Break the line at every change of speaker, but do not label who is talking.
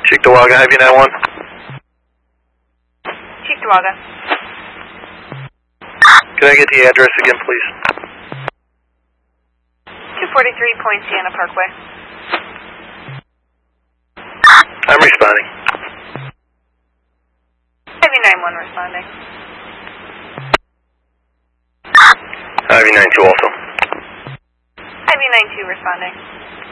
Cheektowaga, Ivy91.
Cheektowaga.
Can I get the address again, please?
243 Poinciana Parkway.
I'm responding.
Ivy91 responding.
Ivy92 also.
Ivy92 responding.